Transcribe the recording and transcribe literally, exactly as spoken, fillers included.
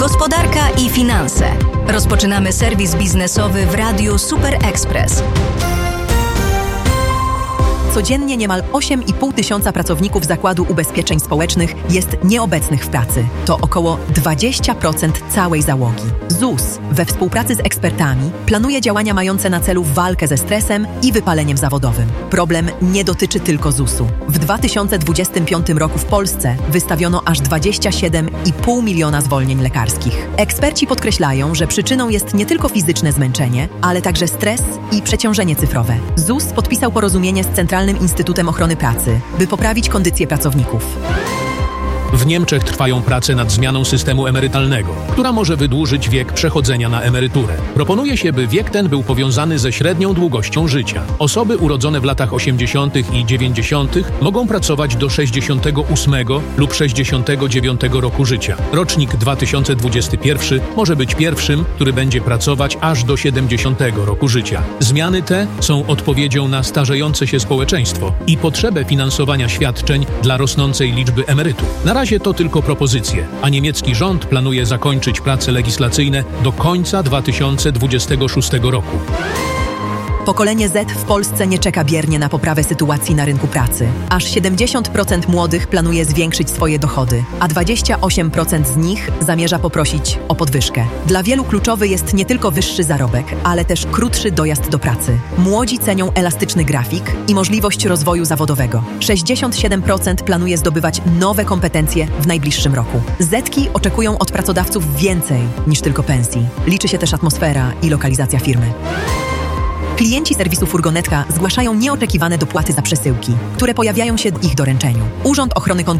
Gospodarka i finanse. Rozpoczynamy serwis biznesowy w Radiu Super Express. Codziennie niemal osiem i pół tysiąca pracowników Zakładu Ubezpieczeń Społecznych jest nieobecnych w pracy. To około dwadzieścia procent całej załogi. Z U S we współpracy z ekspertami planuje działania mające na celu walkę ze stresem i wypaleniem zawodowym. Problem nie dotyczy tylko Z U S u. W dwa tysiące dwudziestym piątym roku w Polsce wystawiono aż dwadzieścia siedem i pół miliona zwolnień lekarskich. Eksperci podkreślają, że przyczyną jest nie tylko fizyczne zmęczenie, ale także stres i przeciążenie cyfrowe. Z U S podpisał porozumienie z Centralnym Instytutem Ochrony Pracy, by poprawić kondycję pracowników. W Niemczech trwają prace nad zmianą systemu emerytalnego, która może wydłużyć wiek przechodzenia na emeryturę. Proponuje się, by wiek ten był powiązany ze średnią długością życia. Osoby urodzone w latach osiemdziesiątych i dziewięćdziesiątych mogą pracować do sześćdziesiątego ósmego lub sześćdziesiątego dziewiątego roku życia. Rocznik dwa tysiące dwudziesty pierwszy może być pierwszym, który będzie pracować aż do siedemdziesiątego roku życia. Zmiany te są odpowiedzią na starzejące się społeczeństwo i potrzebę finansowania świadczeń dla rosnącej liczby emerytów. Na razie to tylko propozycje, a niemiecki rząd planuje zakończyć prace legislacyjne do końca dwa tysiące dwudziestego szóstego roku. Pokolenie Z w Polsce nie czeka biernie na poprawę sytuacji na rynku pracy. Aż siedemdziesiąt procent młodych planuje zwiększyć swoje dochody, a dwadzieścia osiem procent z nich zamierza poprosić o podwyżkę. Dla wielu kluczowy jest nie tylko wyższy zarobek, ale też krótszy dojazd do pracy. Młodzi cenią elastyczny grafik i możliwość rozwoju zawodowego. sześćdziesiąt siedem procent planuje zdobywać nowe kompetencje w najbliższym roku. Zetki oczekują od pracodawców więcej niż tylko pensji. Liczy się też atmosfera i lokalizacja firmy. Klienci serwisu Furgonetka zgłaszają nieoczekiwane dopłaty za przesyłki, które pojawiają się w ich doręczeniu. Urząd Ochrony Konkurencji